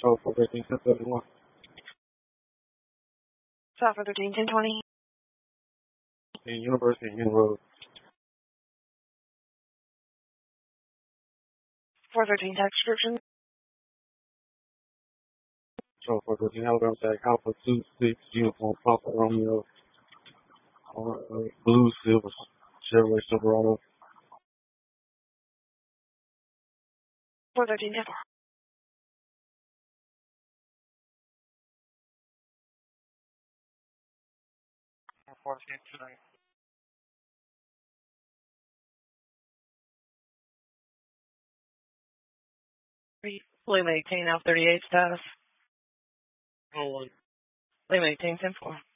Oh, for 13, 10, 31. South for 13, 1020. In University and Union Road. 413 tax description. Oh, for 13, Alabama Tag, Alpha 26, Uniform, Papa Romeo, Blue Silver, Chevrolet Silverado. 413, 10. 14 tonight. Lima 18, Alpha 38 status. Oh, Lima 18, 10-4.